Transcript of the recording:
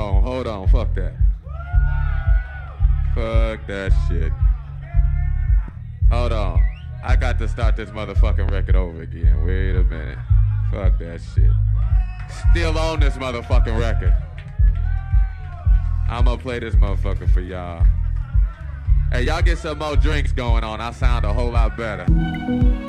on, fuck that. Fuck that shit. Hold on. I got to start this motherfucking record over again. Wait a minute. Fuck that shit. Still on this motherfucking record. I'ma play this motherfucker for y'all. Hey, y'all get some more drinks going on. I sound a whole lot better.